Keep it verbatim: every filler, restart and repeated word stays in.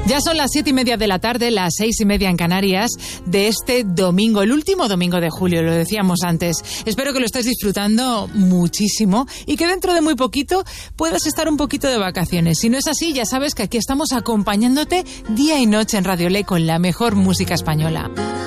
Ya son las siete y media de la tarde, las seis y media en Canarias, de este domingo, el último domingo de julio, lo decíamos antes. Espero que lo estés disfrutando muchísimo y que dentro de muy poquito puedas estar un poquito de vacaciones. Si no es así, ya sabes que aquí estamos acompañándote día y noche en Radio Le con la mejor música española.